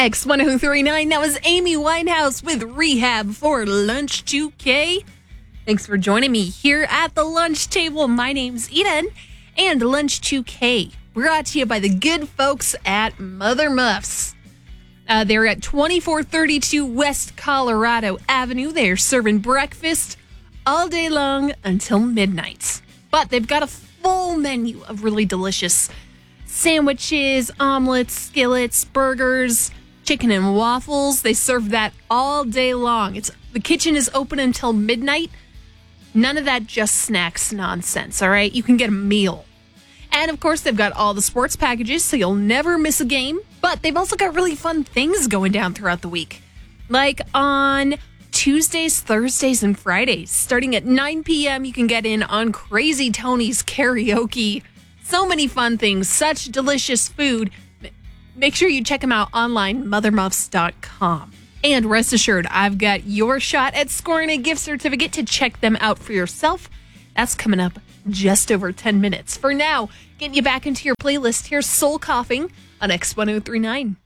X1039, that was Amy Winehouse with Rehab for Lunch 2K. Thanks for joining me here at the lunch table. My name's Eden, and Lunch 2K brought to you by the good folks at Mother Muffs. They're at 2432 West Colorado Avenue. They're serving breakfast all day long until midnight. But they've got a full menu of really delicious sandwiches, omelets, skillets, burgers, chicken and waffles. They serve that all day long. The kitchen is open until midnight. None of that just snacks nonsense, all right? You can get a meal. And, of course, they've got all the sports packages, so you'll never miss a game. But they've also got really fun things going down throughout the week. Like on Tuesdays, Thursdays, and Fridays. Starting at 9 p.m., you can get in on Crazy Tony's karaoke. So many fun things, such delicious food. Make sure you check them out online, mothermuffs.com. And rest assured, I've got your shot at scoring a gift certificate to check them out for yourself. That's coming up just over 10 minutes. For now, getting you back into your playlist, here's Soul Coughing on X1039.